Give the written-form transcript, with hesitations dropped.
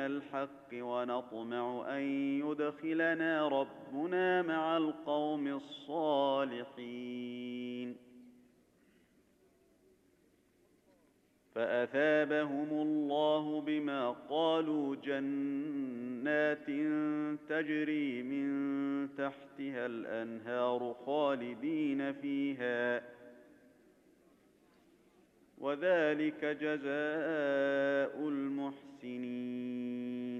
الحق ونطمع أن يدخلنا ربنا مع القوم الصالحين. فأثابهم الله بما قالوا جنات تجري من تحتها الأنهار خالدين فيها، وذلك جزاء المحسنين.